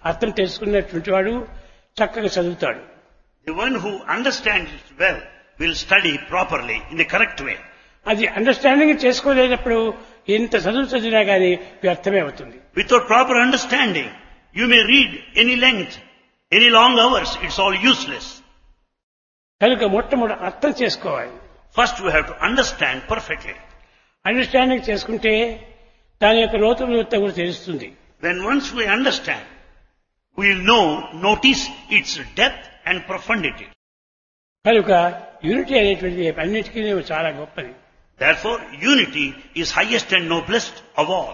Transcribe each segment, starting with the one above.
అర్థం తెలుసుకున్నటువంటి వాడు చక్కగా చదువుతాడు. The one who understands it well will study properly in the correct way. అది అండర్స్టాండింగ్ చేసుకోలేనప్పుడు ఎంత చదువు చదివినా కానీ వ్యర్థమే అవుతుంది. Without proper understanding, you may read any length, any long hours, it's all useless. కనుక మొట్టమొదటి అర్థం చేసుకోవాలి. First we have to understand perfectly. Understanding చేసుకుంటే దాని యొక్క లోతులు కూడా తెలుస్తుంది. When once we understand, we will notice its depth and profundity. కనుక యూనిటీ అనేటువంటిది అన్నిటికీ చాలా గొప్పది. Therefore, unity is highest and noblest of all.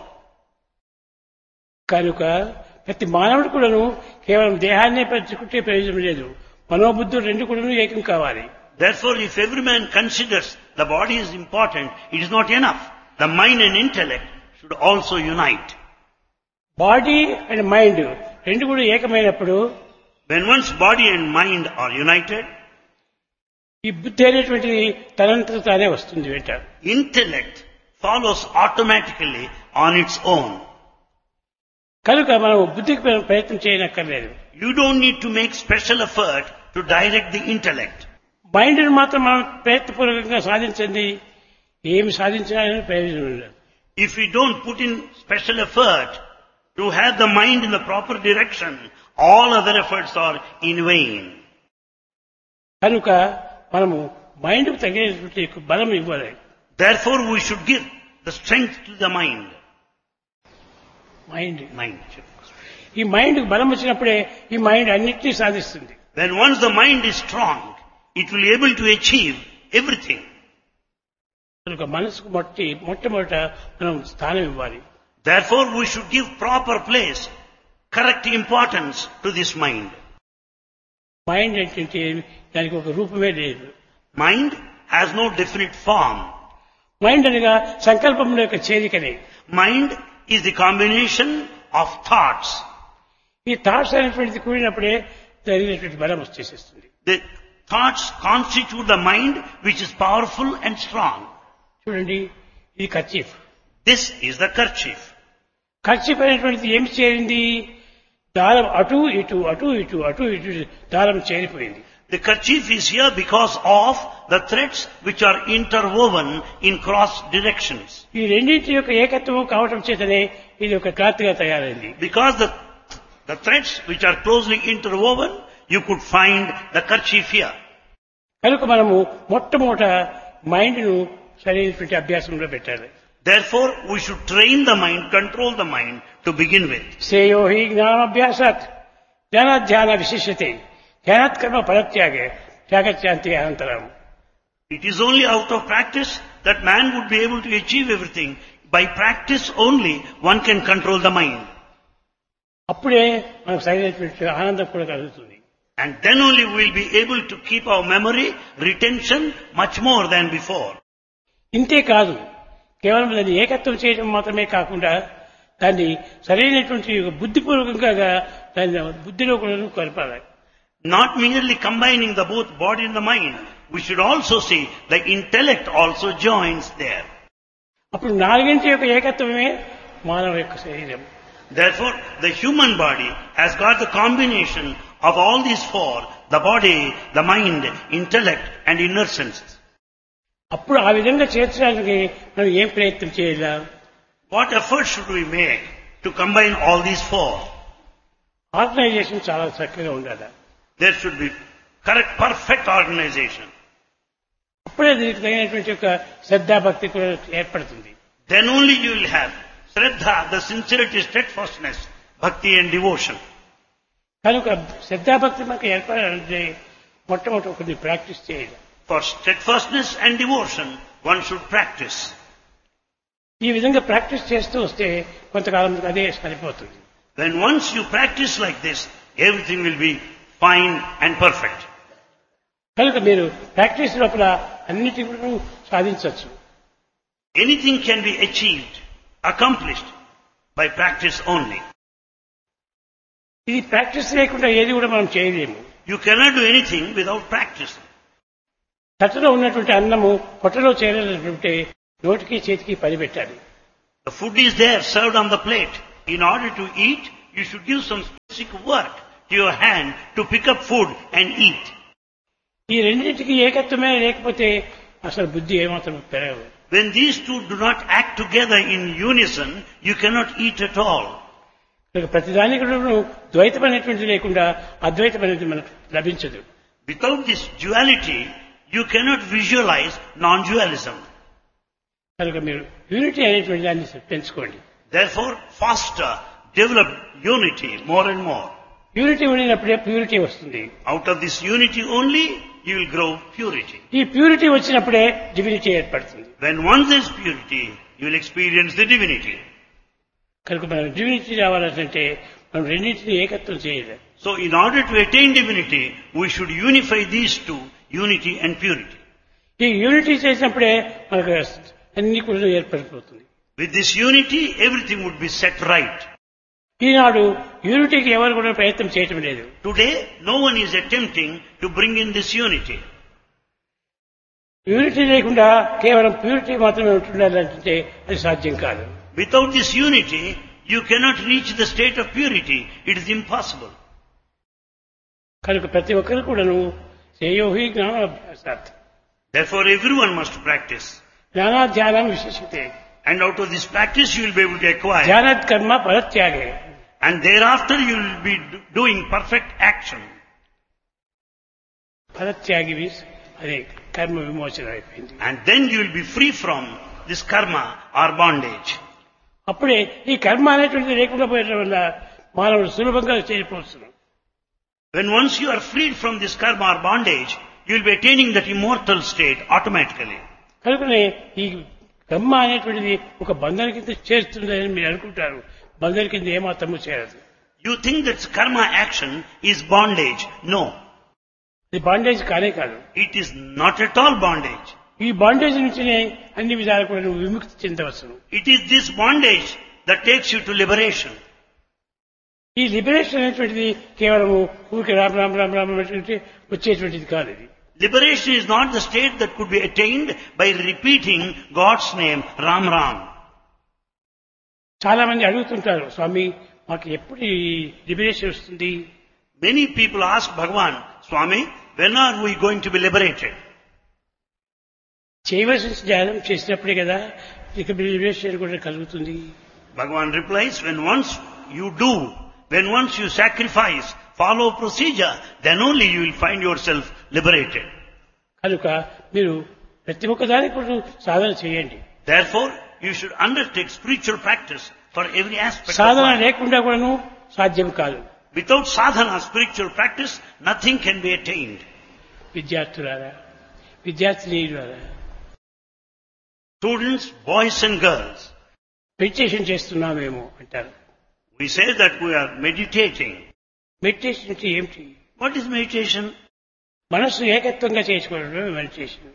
కనుక ప్రతి మానవుడు కూడాను కేవలం దేహాన్నే పెంచుకుంటే ప్రయోజనం లేదు. మనోబుద్ధులు రెండు కూడాను ఏకం కావాలి. Therefore, if every man considers the body is important, it is not enough. The mind and intellect should also unite. Body and mind రెండు కూడా ఏకమైనప్పుడు When one's body and mind are united, ఈ బుద్ధి అనేటువంటిది తనంతట తానే వస్తుంది వెంట. intellect follows automatically on its own. కనుక మనం బుద్ధికి ప్రయత్నం చేయనక్కర్లేదు. You don't need to make special effort to direct the intellect. మైండ్ని మాత్రం మనం ప్రయత్నపూర్వకంగా సాధించండి, ఏమి సాధించినా ప్రయోజనం లేదు. If we don't put in special effort to have the mind in the proper direction, all other efforts are in vain. కనుక మనము మైండ్కు తగినటువంటి బలం ఇవ్వాలి. Therefore, we should give the strength to the mind. Mind ఈ మైండ్కి బలం వచ్చినప్పుడే ఈ మైండ్ అన్నిటినీ సాధిస్తుంది. When once the mind is strong, it will be able to achieve everything. కనుక మనసుకు మొట్టమొదట మనం స్థానం ఇవ్వాలి. Therefore, we should give proper place, correct importance to this mind. Mind ఏంటంటే దానికి ఒక రూపమే లేదు. Mind has no definite form. Mind అనగా సంకల్పముల యొక్క చేరికనే. Mind is the combination of thoughts. ఈ థాట్స్ అనేటువంటిది కూడినప్పుడే జరిగినటువంటి బలం వచ్చేసేస్తుంది. The thoughts constitute the mind which is powerful and strong. చూడండి, ఇది kerchief. This is the kerchief. Kerchief అనేటువంటిది ఏమి చేరింది? దారం అటు ఇటు అటు ఇటు అటు ఇటు దారం చేరిపోయింది. The kerchief is here because of the threads which are interwoven in cross directions. ఈ రెండింటి యొక్క ఏకత్వం కావటం చేతనే ఇది ఒక క్లాత్ గా తయారైంది. Because the threads which are closely interwoven, you could find the kerchief here. కనుక మనము మొట్టమొదట మైండ్ ను సరైనటువంటి అభ్యాసంలో పెట్టాలి. Therefore, we should train the mind, control the mind to begin with. శ్రేయో హి జ్ఞానాభ్యాసాత్ జ్ఞానాధ్యాన విశిష్యతే ధ్యానాత్ కర్మ ఫలత్యాగే త్యాగశాంతి అనంతరం. It is only out of practice that man would be able to achieve everything. By practice only, one can control the mind. అప్పుడే మనకు సరైనటువంటి ఆనందం కూడా కలుగుతుంది. And then only we will be able to keep our memory, retention much more than before. ఇంతే కాదు, కేవలం దాన్ని ఏకత్వం చేయడం మాత్రమే కాకుండా దాన్ని సరైనటువంటి బుద్ధిపూర్వకంగా దాన్ని బుద్ధిలో కూడా కలపాలి. Not merely combining the both body and the mind, we should also see the intellect also joins there. అప్పుడు నాలుగింటి యొక్క ఏకత్వమే మానవ యొక్క శరీరం. Therefore, the human body has got the combination of all these four: the body, the mind, intellect and inner senses. అప్పుడు ఆ విధంగా చేర్చడానికి మనం ఏం ప్రయత్నం చేయాలా? What effort should we make to combine all these four? Organisation చాలా చక్కగా ఉండాలి. There should be correct, perfect organization. అప్పుడే దీనికి తగినటువంటి ఒక శ్రద్ధాభక్తి కూడా ఏర్పడుతుంది. Then only you will have Shraddha, the sincerity, steadfastness, bhakti and devotion. కనుక శ్రద్ధాభక్తి మనకు ఏర్పడాలంటే మొట్టమొదటి ఒకటి ప్రాక్టీస్ చేయాలి. For steadfastness and devotion, one should practice. ఈ విధంగా ప్రాక్టీస్ చేస్తూ వస్తే కొంతకాలం అదే సరిపోతుంది. When once you practice like this, everything will be fine and perfect. కనుక మీరు ప్రాక్టీస్ లోపల అన్నిటి కూడా సాధించవచ్చు. Anything can be achieved, accomplished by practice only. ఇది ప్రాక్టీస్ లేకుండా ఏది కూడా మనం చేయలేము. You cannot do anything without practice. తట్టలో ఉన్నటువంటి అన్నము పొట్టలో చేరాలంటే నోటికి చేతికి పని పెట్టాలి. The food is there served on the plate. In order to eat, you should give some basic work to your hand to pick up food and eat. ఈ రెండింటికి ఏకత్వమే లేకపోతే అసలు బుద్ధి ఏమాత్రం పెరగదు. When these two do not act together in unison, you cannot eat at all. ప్రతిదానికి ద్వైతం అనేటువంటిది లేకుండా అద్వైతం అనేది మనకు లభించదు. Without this duality, you cannot visualize non-dualism. కనుక మీరు యూనిటీ అనేటువంటి దాన్ని పెంచుకోండి. Therefore, foster, develop unity more and more. Unity ఉండినప్పుడే ప్యూరిటీ వస్తుంది. Out of this unity only, you will grow purity. ఈ ప్యూరిటీ వచ్చినప్పుడే డివినిటీ ఏర్పడుతుంది. When once there is purity, you will experience the divinity. కనుక మనం డివినిటీ రావాలంటే మనం రెండింటిని ఏకత్వం చేయాలి. So, in order to attain divinity, we should unify these two, unity and purity. ఈ యూనిటీ చేసినప్పుడే మనకు అన్ని కూడా ఏర్పడిపోతుంది. With this unity, everything would be set right. ఈనాడు యూనిటీకి ఎవరు కూడా ప్రయత్నం చేయటం లేదు. Today, no one is attempting to bring in this unity. Unity లేకుండా కేవలం ప్యూరిటీ మాత్రమే ఉంటుండాలంటే అది సాధ్యం కాదు. Without this unity, you cannot reach the state of purity. It is impossible. కనుక ప్రతి ఒక్కరు కూడాను శ్రేయోహి జ్ఞానాభ్యాసాత్. Therefore, everyone must practice. జ్ఞానాధ్యానం విశేషతే. And out of this practice, you will be able to acquire. ధ్యానాత్ కర్మ ఫలత్యాగే. And thereafter, you will be doing perfect action. ఫలత్యాగి means అదే కర్మ విమోచన అయిపోయింది. And then you will be free from this karma or bondage. అప్పుడే ఈ కర్మ అనేటువంటిది లేకుండా పోయడం వల్ల మానవుడు సులభంగా చేరిపోవచ్చు. When once you are freed from this karma or bondage, you will be attaining that immortal state automatically. కనుకనే ఈ కర్మ అనేటువంటిది ఒక బంధన కింద చేరుతుందని మీరు అనుకుంటారు. బంధన కింద ఏమాత్రము చేరదు. You think that karma action is bondage. No. ఇది బాండేజ్ కానే కాదు. It is not at all bondage. ఈ బాండేజ్ నుంచినే అన్ని విధాలు కూడా నువ్వు విముక్తి చెందవచ్చును. It is this bondage that takes you to liberation. ఈ లిబరేషన్ అనేటువంటిది కేవలం ఊరికి రామ్ రామ్ రామ్ రామ్ అనేటువంటి వచ్చేటువంటిది కాదు. ఇది Liberation is not the state that could be attained by repeating God's name, Ram Ram. చాలా మంది అడుగుతుంటారు, స్వామి మాకు ఎప్పుడు ఈ లిబరేషన్ వస్తుంది? Many people ask Bhagavan, Swami, when are we going to be liberated? చేయవలసిన ధ్యానం చేసినప్పుడే కదా ఇక లిబరేషన్ కూడా కలుగుతుంది. Bhagavan replies, when once you sacrifice, follow procedure, then only you will find yourself liberated. కనుక మీరు ప్రతి ఒక్క దానికి కూడా సాధన చేయండి. Therefore, you should undertake spiritual practice for every aspect of Sadhana life. లేకుండా కూడాను సాధ్యం కాదు. Without sadhana, spiritual practice, nothing can be attained. విద్యార్థులారా, విద్యార్థినీయులారా, Students, boys and girls, meditation చేస్తున్నామేమో అంటారు. we say that we are meditating. Meditation అంటే ఏమిటి? What is meditation? మనస్సు ఏకత్వంగా చేసుకోవడమే meditation.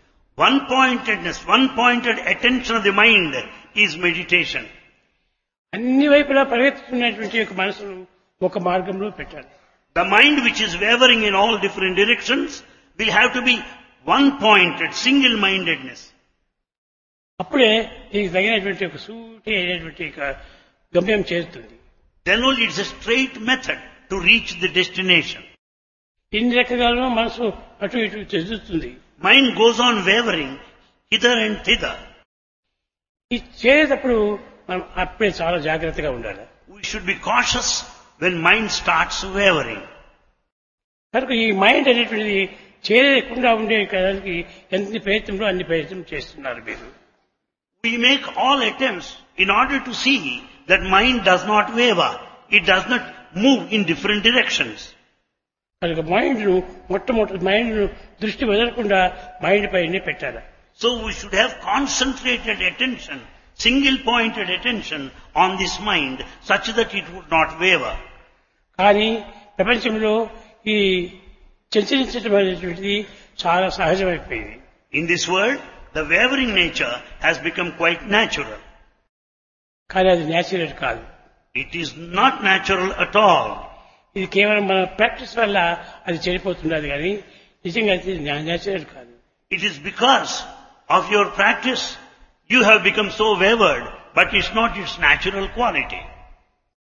One-pointed attention of the mind is meditation. అన్ని వైపులా పరిగెత్తుతున్నటువంటి యొక్క మనసును ఒక మార్గంలో పెట్టాలి. The mind which is wavering in all different directions will have to be one-pointed, single-mindedness. అప్పుడే దీనికి తగినటువంటి ఒక సూటి అయినటువంటి గమ్యం చేరుతుంది. Then only it's a straight method to reach the destination. ఇన్ని రకాలుగా మనసు అటు ఇటు చెందుతుంది. Mind goes on wavering hither and thither. ఈ చేరేటప్పుడు మనం అప్పుడే చాలా జాగ్రత్తగా ఉండాలి. We should be cautious when mind starts wavering. కనుక ఈ మైండ్ అనేటువంటిది చేరకుండా ఉండే దానికి ఎంత ప్రయత్నంలో అన్ని ప్రయత్నం చేస్తున్నారు మీరు. We make all attempts in order to see that mind does not waver. It does not move in different directions. కనుక మొట్టమొదటి మైండ్ దృష్టి వదలకుండా మైండ్ పైనే పెట్టాలి. So we should have concentrated attention, single-pointed attention on this mind such that it would not waver. కానీ ప్రపంచంలో ఈ చంచలించడం అనేటువంటిది చాలా సహజమైపోయింది. In this world, the wavering nature has become quite natural. కానీ అది న్యాచురల్ కాదు. It is not natural at all. ఇది కేవలం మన ప్రాక్టీస్ వల్ల అది చెడిపోతున్నది కానీ నిజంగా అది న్యాచురల్ కాదు. It is because of your practice you have become so wavered, but it's not its natural quality.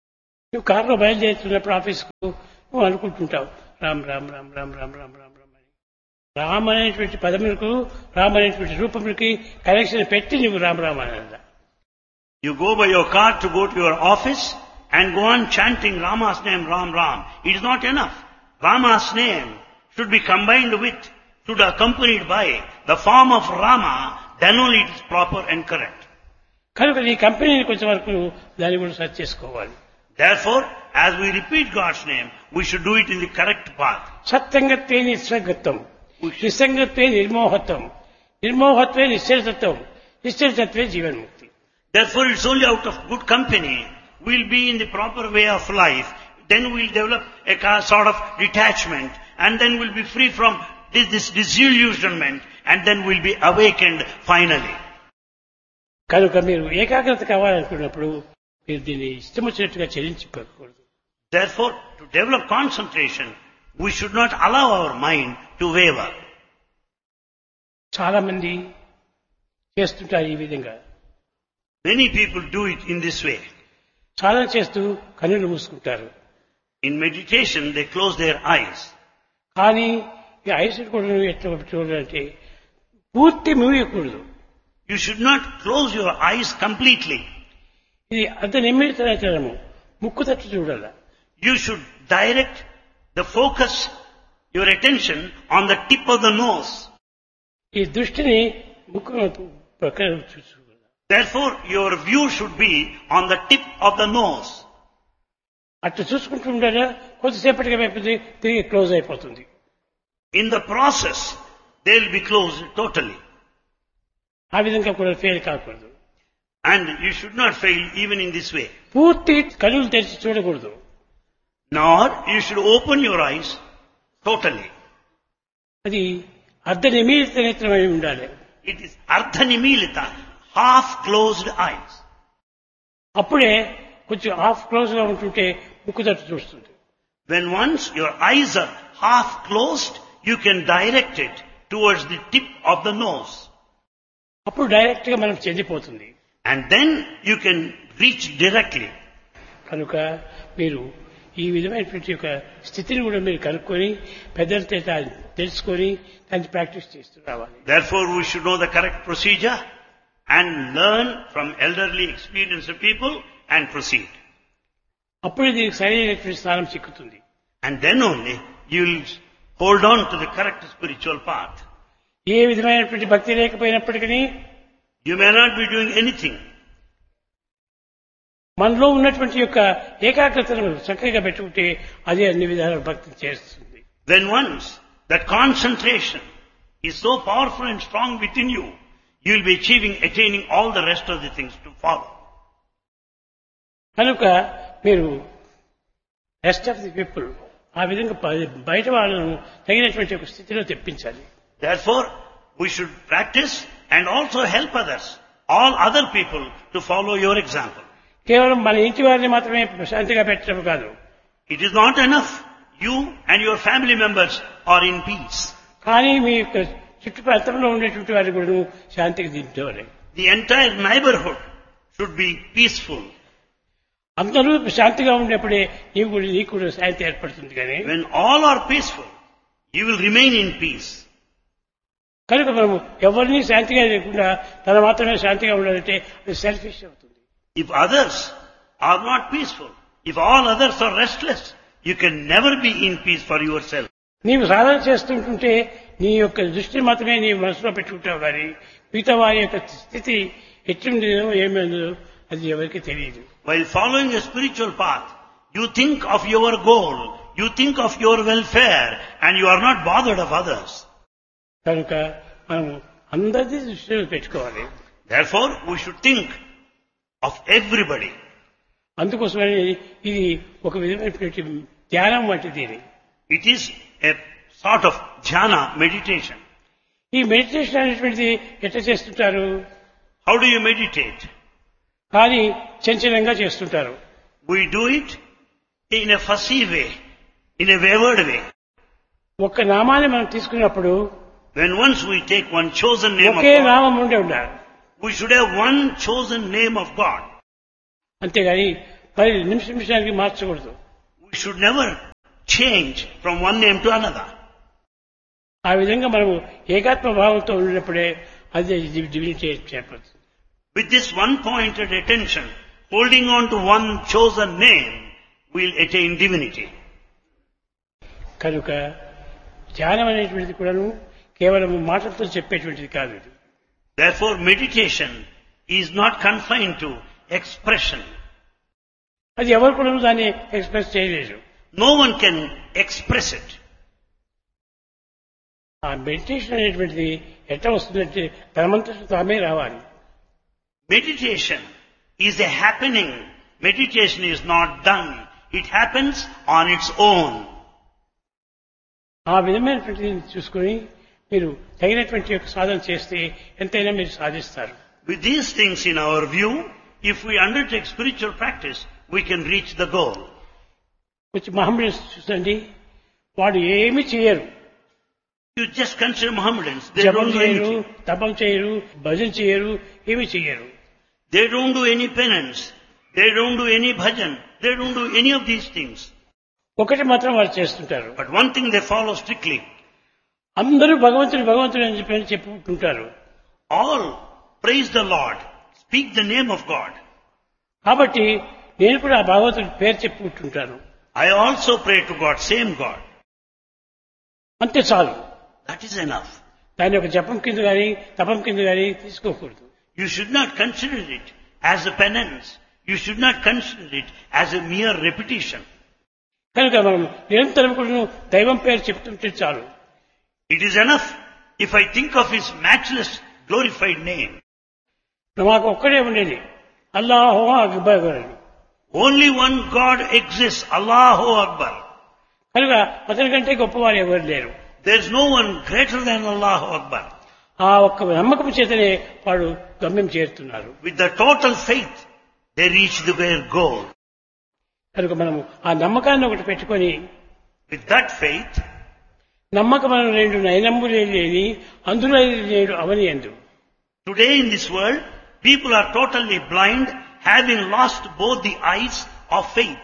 నువ్వు కారులో బయలుదేరుతున్నప్పుడు ఆఫీస్కు నువ్వు అనుకుంటుంటావు రామ్ రామ్ రామ్ రామ్ రామ్ రామ్ రామ్ రామ్ అని. రామ్ అనేటువంటి పదములకు రామ్ అనేటువంటి రూపములకి కనెక్షన్ పెట్టి నువ్వు రామ్ రామ్ అనాలి. You go by your car to go to your office and go on chanting Rama's name, Ram Ram. It is not enough. Rama's name should be combined with, should accompanied by the form of Rama, then only it is proper and correct. కనుక నీ కంపెనీని కొంచెం వరకు దాన్ని కూడా search చేసుకోవాలి. Therefore, as we repeat God's name, we should do it in the correct path. సత్సంగత్వే నిస్సంగత్వం, నిస్సంగత్వే నిర్మోహత్వం, నిర్మోహత్వే నిశ్చలతత్వం, నిశ్చలతత్వే జీవన్ముక్తి. Therefore, it's only out of good company we'll be in the proper way of life. Then we'll develop a sort of detachment, and then we'll be free from this disillusionment, and then we'll be awakened finally. కనుక మీరు ఏకాగ్రత కావాలనుకున్నప్పుడు మీరు దీన్ని ఇష్టం వచ్చినట్టుగా చెల్లించుకోకూడదు. Therefore, to develop concentration, we should not allow our mind to waver. చాలా మంది చేస్తుంటారు ఈ విధంగా. Many people do it in this way. చాలా చేస్తూ కన్నులు మూసుకుంటారు. In meditation, they close their eyes. కానీ ఈ ఐస్ కూడా ఎట్లా చూడాలంటే పూర్తి మూయకూడదు. You should not close your eyes completely. ఇది అంత నిమిత్తము ముక్కు తట్టు చూడాల. You should direct the focus, your attention on the tip of the nose. ఈ దృష్టిని ముక్కు ప్రక్కన చూడాలి. Therefore, your view should be on the tip of the nose. అట్లా చూసుకుంటూ ఉండాలా, కొద్దిసేపటిగా అయిపోతుంది, తిరిగి క్లోజ్ అయిపోతుంది. In the process, they will be closed totally. ఆ విధంగా కూడా ఫెయిల్ కాకూడదు. And you should not fail even in this way. పూర్తి కనులు తెరిచి చూడకూడదు. Nor you should open your eyes totally. అది అర్ధ నిమిత్త నేత్రమై ఉండాలి. It is ardhanimilita, half closed eyes. అప్పుడే కొంచెం హాఫ్ క్లోజ్ గా ఉంటుంటే ముక్కు తట్టు చూస్తుంది. When once your eyes are half closed, you can direct it towards the tip of the nose. అప్పుడు డైరెక్ట్ గా మనకు చెందిపోతుంది. And then you can reach directly. కనుక మీరు ఈ విధమైనటువంటి ఒక స్థితిని కూడా మీరు కనుక్కొని పెద్దలతో తెలుసుకొని దాన్ని ప్రాక్టీస్ చేస్తూ రావాలి. Therefore, we should know the correct procedure and learn from elderly experienced people and proceed. అప్పుడే దీనికి సరైనటువంటి స్థానం చిక్కుతుంది. And then only you will hold on to the correct spiritual path. ఏ విధమైనటువంటి భక్తి లేకపోయినప్పటికీ You may not be doing anything. మనలో ఉన్నటువంటి యొక్క ఏకాగ్రతను చక్కగా పెట్టుకుంటే అదే అన్ని విధాల భక్తిని చేస్తుంది. When once that concentration is so powerful and strong within you, you will be attaining all the rest of the things to follow. కనుక మీరు రెస్ట్ ఆఫ్ ది పీపుల్ ఆ విధంగా బయట వాళ్ళను తగినటువంటి ఒక స్థితిలో తెప్పించాలి. Therefore, we should practice and also help others, all other people, to follow your example. కేవలం మన ఇంటి వారిని మాత్రమే శాంతిగా పెట్టడం కాదు. It is not enough. You and your family members are in peace. కానీ మీ యొక్క చుట్టుపక్కల ఉండేటువంటి వారిని కూడా శాంతికి దించాలి. The entire neighborhood should be peaceful. అందరూ శాంతిగా ఉండేప్పుడే నీకు కూడా శాంతి ఏర్పడుతుంది. కానీ When all are peaceful, you will remain in peace. కనుక మనము ఎవరిని శాంతిగా లేకుండా తన మాత్రమే శాంతిగా ఉండాలంటే అది సెల్ఫిష్ అవుతుంది. If others are not peaceful, if all others are restless, you can never be in peace for yourself. నీవు సాధన చేస్తుంటుంటే నీ యొక్క దృష్టిని మాత్రమే నీ మనసులో పెట్టుకుంటావు కానీ మిగతా వారి యొక్క స్థితి ఎట్లుండేదో ఏమైందో అది ఎవరికి తెలియదు. While following a spiritual path, you think of your goal, you think of your welfare, and you are not bothered of others. కనుక మనము అందరినీ దృష్టిలో పెట్టుకోవాలి. Therefore, we should think of everybody. అందుకోసమని ఇది ఒక విధమైనటువంటి ధ్యానం వంటిది. It is a sort of dhyana, meditation. ఈ మెడిటేషన్ అనేటువంటిది ఎట్లా చేస్తుంటారు? How do you meditate? కానీ చంచలంగా చేస్తుంటారు. We do it in a fussy way, in a wayward way. ఒక్క నామాన్ని మనం తీసుకున్నప్పుడు When once we take one chosen name of okay God, నామం ఉండే ఉండాలి. we should have one chosen name of God. అంతేగాని మరి నిమిషానికి మార్చకూడదు. We should never change from one name to another. ఆ విధంగా మనము ఏకాత్మ భావంతో ఉన్నప్పుడే అది divinity చేపడుతుంది. With this one-pointed attention, holding on to one chosen name, we'll attain divinity. కనుక ధ్యానం అనేటువంటిది కూడాను కేవలం మాటలతో చెప్పేటువంటిది కాదు. Therefore, meditation is not confined to expression. అది ఎవరు కూడా దాన్ని ఎక్స్ప్రెస్ చేయలేరు. No one can express it. ఆ మెడిటేషన్ అనేటువంటిది ఎట్లా వస్తుందంటే తనమంతట తామే రావాలి. Meditation is a happening. Meditation is not done. It happens on its own. ఆ విధమైనటువంటి చూసుకొని మీరు తగినటువంటి యొక్క సాధన చేస్తే ఎంతైనా మీరు సాధిస్తారు. With these things in our view, if we undertake spiritual practice, we can reach the goal. కొంచెం మహమ్మద్ చూసండి, వాడు ఏమి చేయరు. You just consider Mohammedans. They జపం don't do చేయరు, anything. తపం చేయరు, భజన చేయరు, ఏమి చేయరు. They don't do any penance. They don't do any bhajan. They don't do any of these things. ఒకటి మాత్రం వాళ్ళు చేస్తుంటారు. But one thing they follow strictly. అందరూ భగవంతుడు భగవంతుడు అని చెప్పి చెప్పుకుంటారు. All praise the Lord. Speak the name of God. కాబట్టి నేను కూడా ఆ భగవంతుడి పేరు చెప్పుకుంటుంటాను. I also pray to God, same God. అంతే చాలు. That is enough. దాని ఒక జపం కింద కానీ తపం కింద కానీ తీసుకోకూడదు. You should not consider it as a penance. You should not consider it as a mere repetition. కనుక మనం నిరంతరం కూడా దైవం పేరు చెప్తుంటే చాలు. It is enough if I think of His matchless, glorified name. మాకు ఒక్కడే ఉండేది అల్లాహు అక్బర్ అని. Only one God exists, Allahu Akbar. కనుక అతని కంటే గొప్పవారు ఎవరు లేరు. There is no one greater than Allahu Akbar. ఆ ఒక్క నమ్మకం చేతనే వాడు గమ్యం చేరుతున్నారు. With the total faith, they reach their goal. కనుక మనము ఆ నమ్మకాన్ని ఒకటి పెట్టుకొని, With that faith, నమ్మకం అను రెండు నయనమ్ములే లేని అందులో లేడు అవని ఎందు. today in this world, people are totally blind, having lost both the eyes of faith.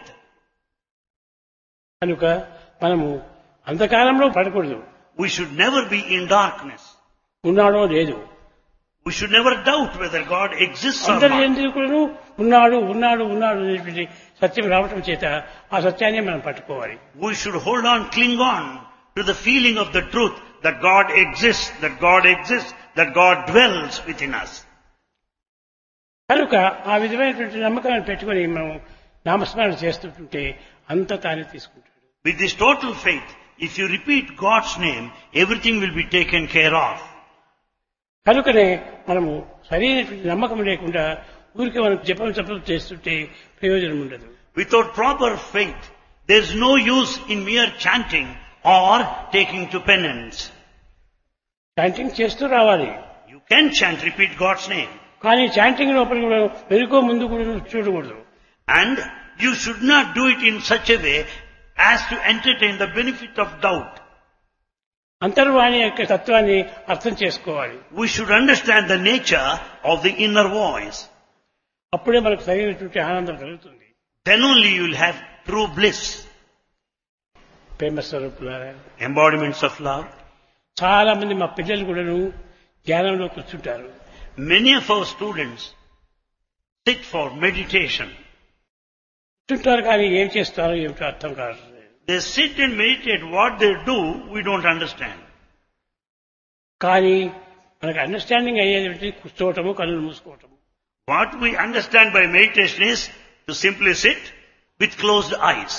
కనుక మనము అంధకారంలో పడకూడదు. We should never be in darkness. ఉన్నాడో లేదు. We should never doubt whether God exists or అందరి not. ఎందుకు కూడా ఉన్నాడు ఉన్నాడు ఉన్నాడు అనేటువంటి సత్యం రావటం చేత ఆ సత్యాన్ని మనం పట్టుకోవాలి. We should hold on, cling on to the feeling of the truth that God exists, that God exists, that God dwells within us. కనుక ఆ విధమైనటువంటి నమ్మకాన్ని పెట్టుకొని మనం నామస్మరణ చేస్తుంటే అంత తానే తీసుకుంటాడు. With this total faith, if you repeat God's name, everything will be taken care of. కనుకనే మనము సరైనటువంటి నమ్మకం లేకుండా ఊరికి మనం జపం చేస్తుంటే ప్రయోజనం ఉండదు. Without proper faith, there is no use in mere chanting or taking to penance. Chanting చేస్తూ రావాలి. You can chant, repeat God's name. కానీ చాంటింగ్ లోపల కూడా వెనుకో ముందు కూడా చూడకూడదు. And you should not do it in such a way as to entertain the benefit of doubt. అంతర్వాణి యొక్క తత్వాన్ని అర్థం చేసుకోవాలి. We should understand the nature of the inner voice. అప్పుడే మనకు సరైనటువంటి ఆనందం కలుగుతుంది. Then only you will have true bliss. ప్రేమ స్వరూపులారా, Embodiments of love. చాలా మంది మా పిల్లలు కూడాను ధ్యానంలో కూర్చుంటారు. Many of our students sit for meditation. కూర్చుంటారు కానీ ఏం చేస్తారో ఏమిటో అర్థం కాదు. They sit and meditate. What they do, we don't understand. కానీ మనకు అండర్స్టాండింగ్ అయ్యేది కూర్చోవటము, కళ్ళు మూసుకోవటము. What we understand by meditation is to simply sit with closed eyes.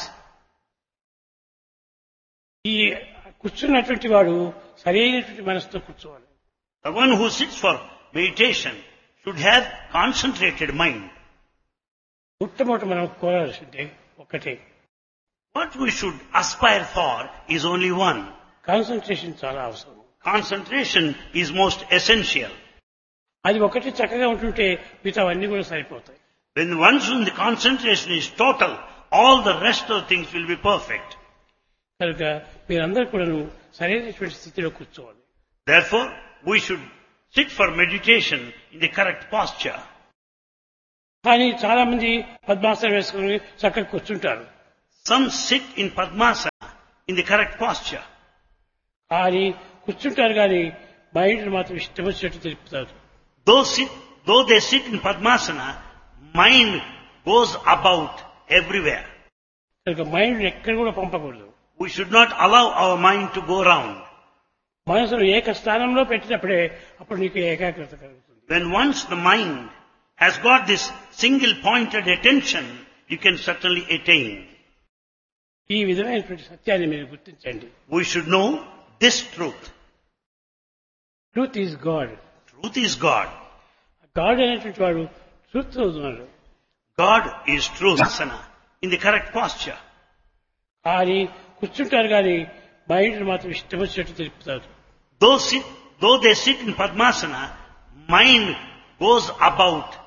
ఈ కూర్చున్నటువంటి వాడు సరైనటువంటి మనసుతో కూర్చోవాలి. The one who sits for meditation should have concentrated mind. మొట్టమొదటి మనం కోరాల్సిందే ఒకటే. What we should aspire for is only one. Concentration చాలా అవసరం. Concentration is most essential. అది ఒకటి చక్కగా ఉంటుంటే మిగతా అన్ని కూడా సరిపోతాయి. When once the concentration is total, all the rest of things will be perfect. కనుక మీరందరూ కూడా సరైనటువంటి స్థితిలో కూర్చోవాలి. Therefore, we should sit for meditation in the correct posture. కానీ చాలా మంది పద్మాసనం వేసుకుని చక్కగా కూర్చుంటారు. Some sit in Padmasana in the correct posture. కానీ కూర్చుంటారు కానీ మైండ్ మాత్రం ఇష్టం వచ్చినట్టు తెలుపుతారు. Though they sit in Padmasana, mind goes about everywhere. కనుక మైండ్ ఎక్కడ కూడా పంపకూడదు. We should not allow our mind to go round. మనసును ఏక స్థానంలో పెట్టినప్పుడే అప్పుడు నీకు ఏకాగ్రత కలుగుతుంది. When once the mind has got this single pointed attention, you can certainly attain. ఈ విధమైనటువంటి సత్యాన్ని మీరు గుర్తించండి. We should know this truth. Truth is God. Truth is God. God అనేటువంటి వాడు ట్రూత్ అవుతున్నాడు. God is truth. Asana, in the correct posture. కానీ కూర్చుంటారు కానీ మైండ్ మాత్రం ఇష్టం వచ్చినట్టు తెలుపుతారు. Though they sit in Padmasana, mind goes about